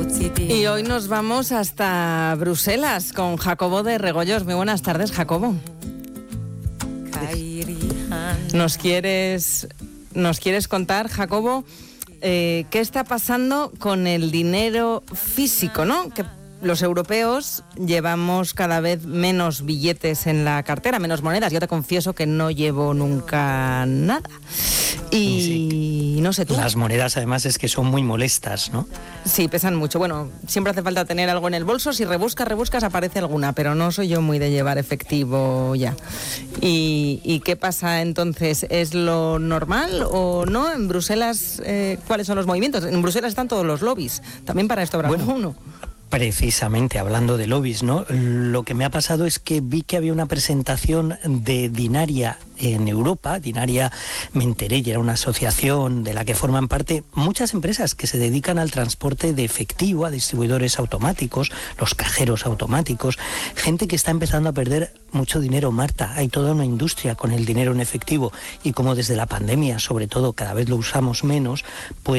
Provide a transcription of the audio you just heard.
Y hoy nos vamos hasta Bruselas con Jacobo de Regoyos. Muy buenas tardes, Jacobo. ¿Nos quieres contar, Jacobo, qué está pasando con el dinero físico, ¿no? Que los europeos llevamos cada vez menos billetes en la cartera, menos monedas. Yo te confieso que no llevo nunca nada. Y no sé tú. Las monedas además es que son muy molestas, ¿no? Sí, pesan mucho. Bueno, siempre hace falta tener algo en el bolso. Si rebuscas aparece alguna, pero no soy yo muy de llevar efectivo ya. ¿Y qué pasa entonces? ¿Es lo normal o no? En Bruselas, ¿cuáles son los movimientos? En Bruselas están todos los lobbies. También para esto habrá uno. Precisamente, hablando de lobbies, ¿no? Lo que me ha pasado es que vi que había una presentación de Dinaria en Europa. Dinaria, me enteré, y era una asociación de la que forman parte muchas empresas que se dedican al transporte de efectivo, a distribuidores automáticos, los cajeros automáticos, gente que está empezando a perder mucho dinero, Marta. Hay toda una industria con el dinero en efectivo y como desde la pandemia, sobre todo, cada vez lo usamos menos, pues